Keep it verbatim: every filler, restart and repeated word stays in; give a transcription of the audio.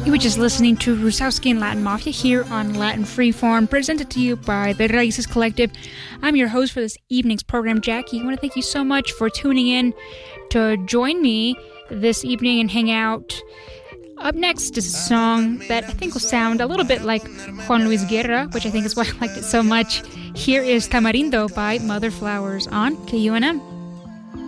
You were just listening to Rusowski and Latin Mafia here on Latin Freeform, presented to you by the Raices Collective. I'm your host for this evening's program, Jackie. I want to thank you so much for tuning in to join me this evening and hang out. Up next is a song that I think will sound a little bit like Juan Luis Guerra, which I think is why I liked it so much. Here is Tamarindo by Mother Flowers on K U N M.